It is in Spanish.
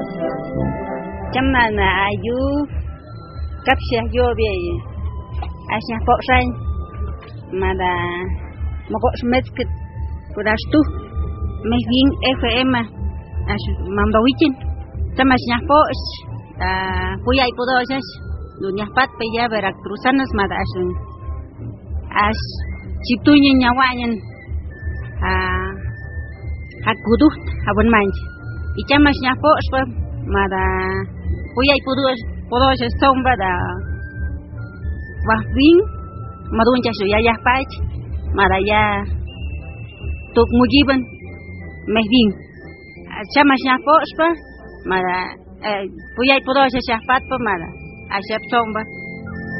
Chamana ayu kapsha yobe asya poksay mada moko smetskit kurastu mehvin FM asu mamdawichin tamasnya pos kuyay podosas dunia pat peya veracruzanas mada asun as chiptunya nyawanyan hakudu habon manj ichamasnya pos pa mada kuyay podosas somba da wahvin madun chasu ya pach mada ya tuk mujiban mehvin chamasnya pos pa mada kuyay podosas ya pat pa mada asyap somba